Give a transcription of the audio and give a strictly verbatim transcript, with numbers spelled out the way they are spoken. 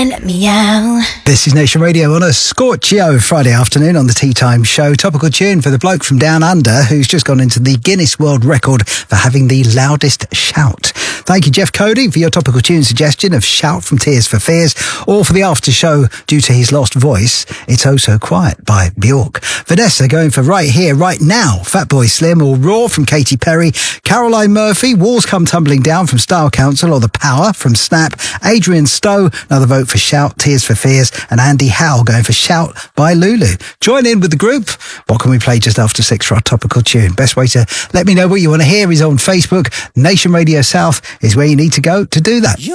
Meow. This is Nation Radio on a Scorchio Friday afternoon on the Tea Time Show. Topical tune for the bloke from down under who's just gone into the Guinness World Record for having the loudest shout. Thank you, Jeff Cody, for your topical tune suggestion of Shout from Tears for Fears, or for the after show due to his lost voice, It's Oh So Quiet by Bjork. Vanessa going for Right Here, Right Now, Fatboy Slim, or Raw from Katy Perry. Caroline Murphy, Walls Come Tumbling Down from Style Council, or The Power from Snap. Adrian Stowe, another vote for Shout, Tears for Fears, and Andy Howe going for Shout by Lulu. Join in with the group. What can we play just after six for our topical tune? Best way to let me know what you want to hear is on Facebook. Nation Radio South is where you need to go to do that.